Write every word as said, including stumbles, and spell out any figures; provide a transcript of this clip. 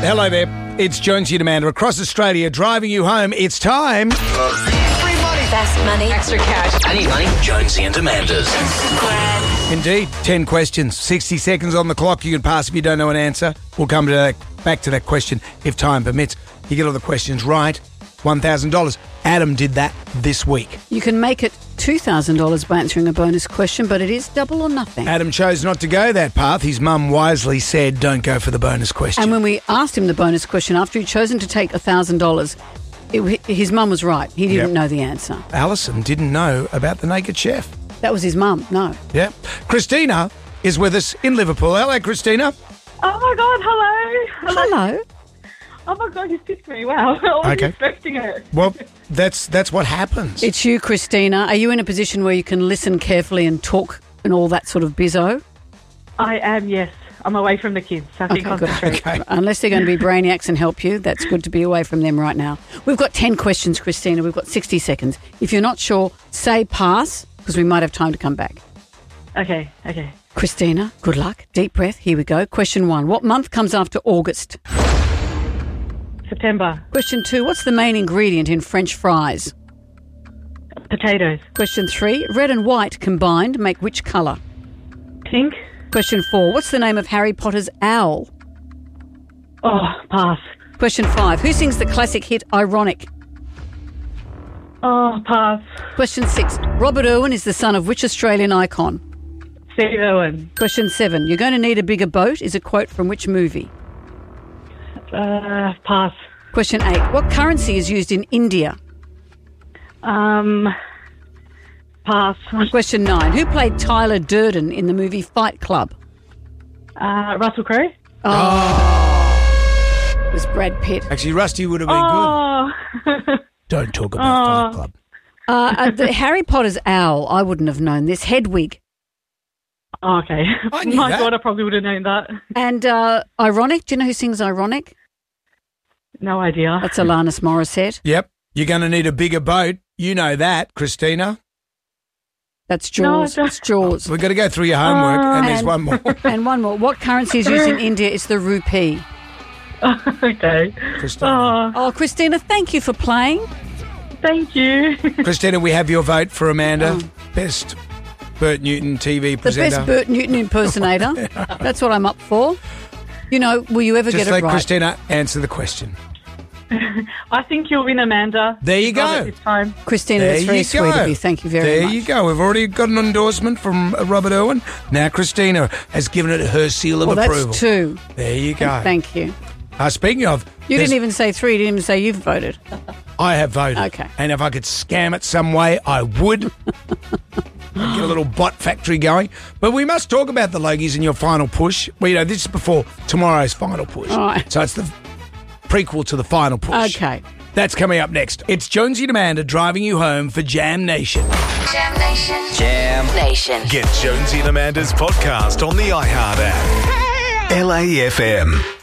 Hello there. It's Jonesy and Amanda across Australia driving you home. It's time. Free money. Fast money. Extra cash. I need money. Jonesy and Amanda's. Grand. Indeed. Ten questions. sixty seconds on the clock. You can pass if you don't know an answer. We'll come to that, back to that question if time permits. You get all the questions right. one thousand dollars. Adam did that this week. You can make it two thousand dollars by answering a bonus question, but it is double or nothing. Adam chose not to go that path. His mum wisely said, don't go for the bonus question. And when we asked him the bonus question, after he'd chosen to take one thousand dollars, it, his mum was right. He didn't Yep. know the answer. Alison didn't know about the Naked Chef. That was his mum, no. Yeah. Christina is with us in Liverpool. Hello, Christina. Oh my God, hello. Hello. Oh my God, you picked me. Wow. I wasn't Okay. expecting it. Well, that's that's what happens. It's you, Christina. Are you in a position where you can listen carefully and talk and all that sort of bizzo? I am, yes. I'm away from the kids, so I can Okay, good. concentrate. Okay. Unless they're going to be brainiacs and help you, that's good to be away from them right now. We've got ten questions, Christina. We've got sixty seconds. If you're not sure, say pass, because we might have time to come back. Okay, okay. Christina, good luck. Deep breath. Here we go. Question one. What month comes after August? September. Question two. What's the main ingredient in French fries? Potatoes. Question three. Red and white combined make which colour? Pink. Question four. What's the name of Harry Potter's owl? Oh, pass. Question five. Who sings the classic hit Ironic? Oh, pass. Question six. Robert Irwin is the son of which Australian icon? Steve Irwin. Question seven. You're going to need a bigger boat is a quote from which movie? Uh, pass. Question eight. What currency is used in India? Um, pass. Question nine. Who played Tyler Durden in the movie Fight Club? Uh, Russell Crowe. It was Brad Pitt. Actually, Rusty would have been Oh. good. Don't talk about Oh. Fight Club. Uh, uh, the Harry Potter's owl, I wouldn't have known this. Hedwig. Oh, okay. I knew My that. God, I probably would have known that. And uh, Ironic. Do you know who sings Ironic? No idea. That's Alanis Morissette. Yep. You're going to need a bigger boat. You know that, Christina. That's No, I Jaws. don't- It's Jaws. We've got to go through your homework, and there's And- one more. And one more. What currency is used in India? It's the rupee. Okay. Christina. Oh, Oh, Christina, thank you for playing. thank you. Christina, we have your vote for Amanda. Oh. Best Bert Newton T V The presenter. best Bert Newton impersonator. That's what I'm up for. You know, will you ever Just get let it right? Christina answer the question. I think you'll win, Amanda. There you Got go. it This time. Christina, There that's very you sweet go. of you. Thank you very there much. you go. We've already got an endorsement from uh, Robert Irwin. Now Christina has given it her seal of Well, approval. that's two. There you go. Thank you. Uh, speaking of, You there's- didn't even say three. You didn't even say you've voted. I have voted. Okay. And if I could scam it some way, I would. I'd get a little bot factory going. But we must talk about the Logies in your final push. Well, you know, this is before tomorrow's final push. All right. So it's the prequel to the final push. Okay. That's coming up next. It's Jonesy and Amanda driving you home for Jam Nation. Jam Nation. Jam Nation. Get Jonesy and Amanda's podcast on the iHeart app. L A F M.